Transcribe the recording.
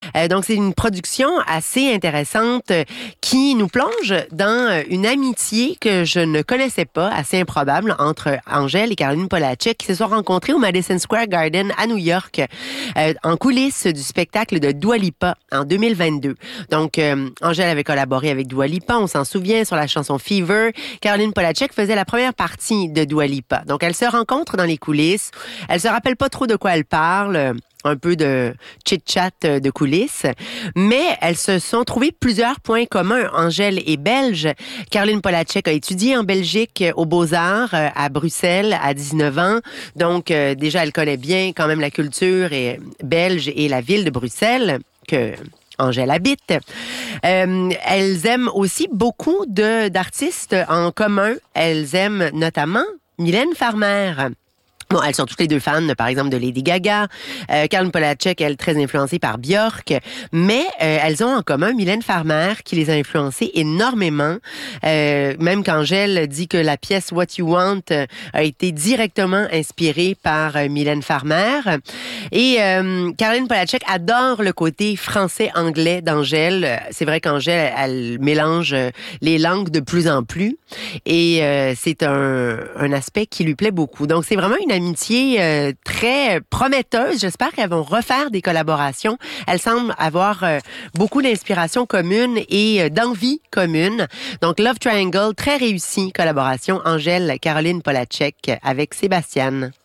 Donc, c'est une production assez intéressante qui nous plonge dans une amitié que je ne connaissais pas, assez improbable, entre Angèle et Caroline Polachek qui se sont rencontrées au Madison Square Garden à New York en coulisses du spectacle de Dua Lipa en 2022. Donc, Angèle avait collaboré avec Dua Lipa, on s'en souvient, sur la chanson Fever. Caroline Polachek faisait la première partie de Dua Lipa. Donc, elles se rencontrent dans les coulisses. Elles se rappellent pas trop de quoi elles parlent. Un peu de chit-chat de coulisses, mais elles se sont trouvées plusieurs points communs. Angèle est belge. Caroline Polachek a étudié en Belgique aux Beaux-Arts à Bruxelles à 19 ans. Donc, déjà, elle connaît bien quand même la culture belge et la ville de Bruxelles que Angèle habite. Elles aiment aussi beaucoup d'artistes en commun. Elles aiment notamment Mylène Farmer. Bon, elles sont toutes les deux fans, par exemple, de Lady Gaga. Caroline Polachek, elle, très influencée par Björk. Mais elles ont en commun Mylène Farmer, qui les a influencées énormément. Même qu'Angèle dit que la pièce What You Want a été directement inspirée par Mylène Farmer. Et Caroline Polachek adore le côté français-anglais d'Angèle. C'est vrai qu'Angèle, elle mélange les langues de plus en plus. Et c'est un aspect qui lui plaît beaucoup. Donc, c'est vraiment une amitié très prometteuse. J'espère qu'elles vont refaire des collaborations. Elles semblent avoir beaucoup d'inspiration commune et d'envie commune. Donc, Love Triangle, très réussie collaboration. Angèle, Caroline Polachek avec Sébastien.